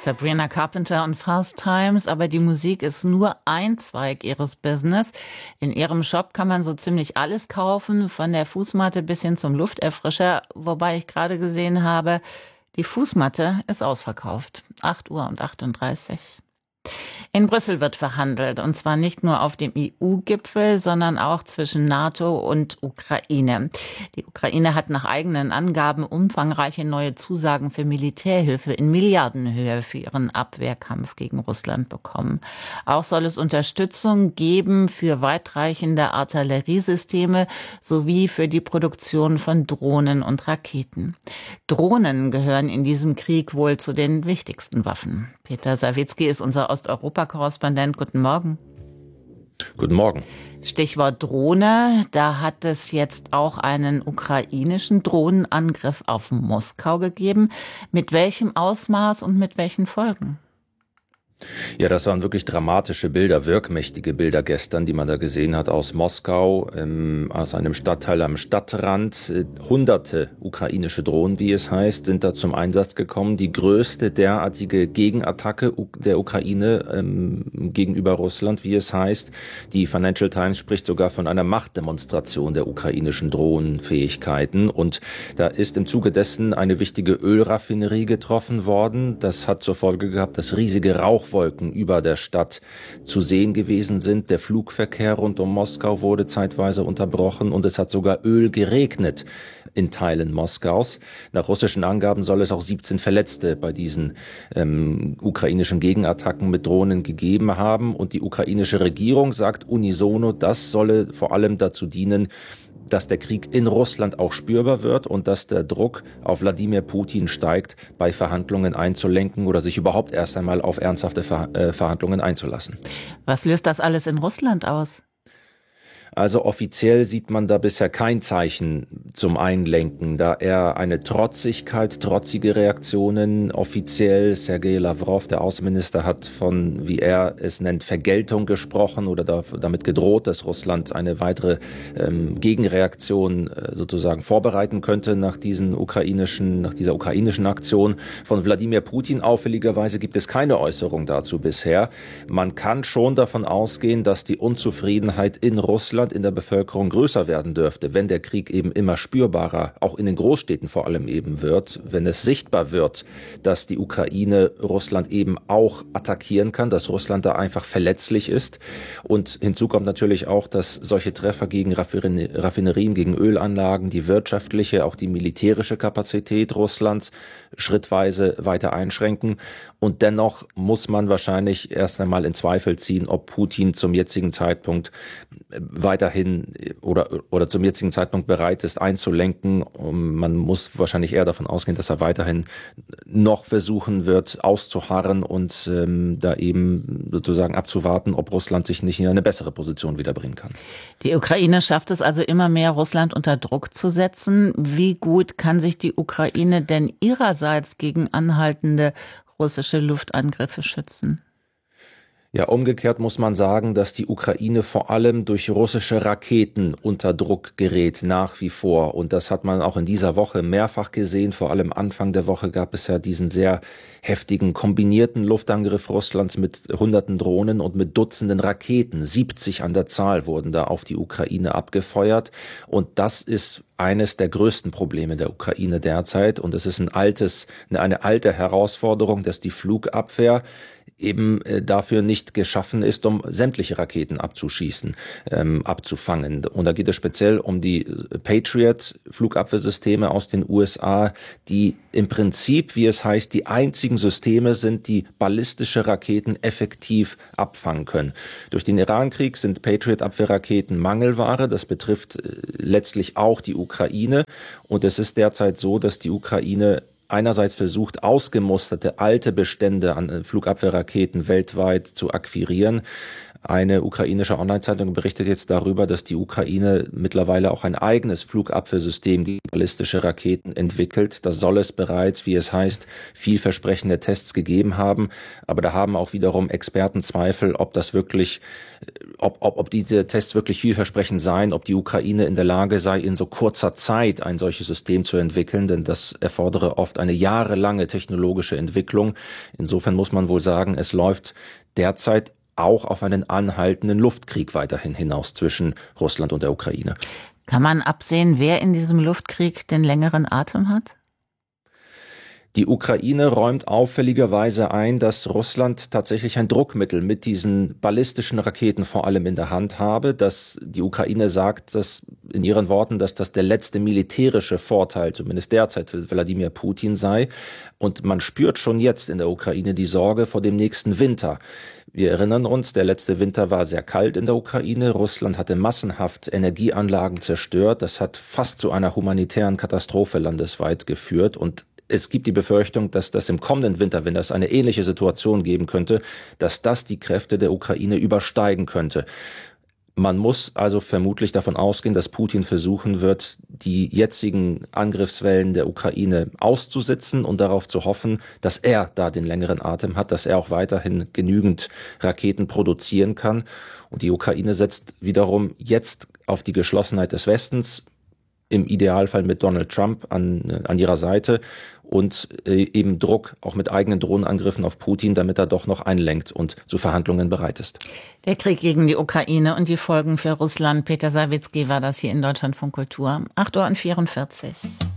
Sabrina Carpenter und Fast Times, aber die Musik ist nur ein Zweig ihres Business. In ihrem Shop kann man so ziemlich alles kaufen, von der Fußmatte bis hin zum Lufterfrischer, wobei ich gerade gesehen habe, die Fußmatte ist ausverkauft. 8:38 Uhr. In Brüssel wird verhandelt, und zwar nicht nur auf dem EU-Gipfel, sondern auch zwischen NATO und Ukraine. Die Ukraine hat nach eigenen Angaben umfangreiche neue Zusagen für Militärhilfe in Milliardenhöhe für ihren Abwehrkampf gegen Russland bekommen. Auch soll es Unterstützung geben für weitreichende Artilleriesysteme sowie für die Produktion von Drohnen und Raketen. Drohnen gehören in diesem Krieg wohl zu den wichtigsten Waffen. Peter Sawicki ist unser Osteuropa-Korrespondent. Guten Morgen. Guten Morgen. Stichwort Drohne. Da hat es jetzt auch einen ukrainischen Drohnenangriff auf Moskau gegeben. Mit welchem Ausmaß und mit welchen Folgen? Ja, das waren wirklich dramatische Bilder, wirkmächtige Bilder gestern, die man da gesehen hat aus Moskau, aus einem Stadtteil am Stadtrand. Hunderte ukrainische Drohnen, wie es heißt, sind da zum Einsatz gekommen. Die größte derartige Gegenattacke der Ukraine gegenüber Russland, wie es heißt. Die Financial Times spricht sogar von einer Machtdemonstration der ukrainischen Drohnenfähigkeiten. Und da ist im Zuge dessen eine wichtige Ölraffinerie getroffen worden. Das hat zur Folge gehabt, dass riesige Rauchwolken über der Stadt zu sehen gewesen sind. Der Flugverkehr rund um Moskau wurde zeitweise unterbrochen und es hat sogar Öl geregnet in Teilen Moskaus. Nach russischen Angaben soll es auch 17 Verletzte bei diesen ukrainischen Gegenattacken mit Drohnen gegeben haben. Und die ukrainische Regierung sagt unisono, das solle vor allem dazu dienen, dass der Krieg in Russland auch spürbar wird und dass der Druck auf Wladimir Putin steigt, bei Verhandlungen einzulenken oder sich überhaupt erst einmal auf ernsthafte Verhandlungen einzulassen. Was löst das alles in Russland aus? Also offiziell sieht man da bisher kein Zeichen zum Einlenken, da eher eine trotzige Reaktionen. Offiziell Sergei Lavrov, der Außenminister, hat von, wie er es nennt, Vergeltung gesprochen oder damit gedroht, dass Russland eine weitere Gegenreaktion sozusagen vorbereiten könnte nach dieser ukrainischen Aktion. Von Wladimir Putin auffälligerweise gibt es keine Äußerung dazu bisher. Man kann schon davon ausgehen, dass die Unzufriedenheit in Russland in der Bevölkerung größer werden dürfte, wenn der Krieg eben immer spürbarer, auch in den Großstädten vor allem eben wird, wenn es sichtbar wird, dass die Ukraine Russland eben auch attackieren kann, dass Russland da einfach verletzlich ist. Und hinzu kommt natürlich auch, dass solche Treffer gegen Raffinerien, gegen Ölanlagen, die wirtschaftliche, auch die militärische Kapazität Russlands schrittweise weiter einschränken. Und dennoch muss man wahrscheinlich erst einmal in Zweifel ziehen, ob Putin zum jetzigen Zeitpunkt weiterhin oder zum jetzigen Zeitpunkt bereit ist einzulenken. Man muss wahrscheinlich eher davon ausgehen, dass er weiterhin noch versuchen wird, auszuharren und da eben sozusagen abzuwarten, ob Russland sich nicht in eine bessere Position wiederbringen kann. Die Ukraine schafft es also immer mehr, Russland unter Druck zu setzen. Wie gut kann sich die Ukraine denn ihrerseits gegen anhaltende russische Luftangriffe schützen? Ja, umgekehrt muss man sagen, dass die Ukraine vor allem durch russische Raketen unter Druck gerät, nach wie vor. Und das hat man auch in dieser Woche mehrfach gesehen. Vor allem Anfang der Woche gab es ja diesen sehr heftigen kombinierten Luftangriff Russlands mit hunderten Drohnen und mit Dutzenden Raketen. 70 an der Zahl wurden da auf die Ukraine abgefeuert. Und das ist eines der größten Probleme der Ukraine derzeit. Und es ist eine alte Herausforderung, dass die Flugabwehr eben dafür nicht geschaffen ist, um sämtliche Raketen abzuschießen, abzufangen. Und da geht es speziell um die Patriot-Flugabwehrsysteme aus den USA, die im Prinzip, wie es heißt, die einzigen Systeme sind, die ballistische Raketen effektiv abfangen können. Durch den Irankrieg sind Patriot-Abwehrraketen Mangelware. Das betrifft letztlich auch die Ukraine. Und es ist derzeit so, dass die Ukraine einerseits versucht, ausgemusterte alte Bestände an Flugabwehrraketen weltweit zu akquirieren. Eine ukrainische Online-Zeitung berichtet jetzt darüber, dass die Ukraine mittlerweile auch ein eigenes Flugabwehrsystem gegen ballistische Raketen entwickelt. Da soll es bereits, wie es heißt, vielversprechende Tests gegeben haben. Aber da haben auch wiederum Experten Zweifel, ob diese Tests wirklich vielversprechend seien, ob die Ukraine in der Lage sei, in so kurzer Zeit ein solches System zu entwickeln, denn das erfordere oft eine jahrelange technologische Entwicklung. Insofern muss man wohl sagen, es läuft derzeit auch auf einen anhaltenden Luftkrieg weiterhin hinaus zwischen Russland und der Ukraine. Kann man absehen, wer in diesem Luftkrieg den längeren Atem hat? Die Ukraine räumt auffälligerweise ein, dass Russland tatsächlich ein Druckmittel mit diesen ballistischen Raketen vor allem in der Hand habe, dass die Ukraine sagt, dass in ihren Worten, dass das der letzte militärische Vorteil, zumindest derzeit für Wladimir Putin sei. Und man spürt schon jetzt in der Ukraine die Sorge vor dem nächsten Winter. Wir erinnern uns, der letzte Winter war sehr kalt in der Ukraine. Russland hatte massenhaft Energieanlagen zerstört. Das hat fast zu einer humanitären Katastrophe landesweit geführt. Und es gibt die Befürchtung, dass das im kommenden Winter, wenn das eine ähnliche Situation geben könnte, dass das die Kräfte der Ukraine übersteigen könnte. Man muss also vermutlich davon ausgehen, dass Putin versuchen wird, die jetzigen Angriffswellen der Ukraine auszusitzen und darauf zu hoffen, dass er da den längeren Atem hat, dass er auch weiterhin genügend Raketen produzieren kann. Und die Ukraine setzt wiederum jetzt auf die Geschlossenheit des Westens, im Idealfall mit Donald Trump an ihrer Seite und eben Druck auch mit eigenen Drohnenangriffen auf Putin, damit er doch noch einlenkt und zu Verhandlungen bereit ist. Der Krieg gegen die Ukraine und die Folgen für Russland. Peter Sawicki war das hier in Deutschlandfunk Kultur. 8:44 Uhr.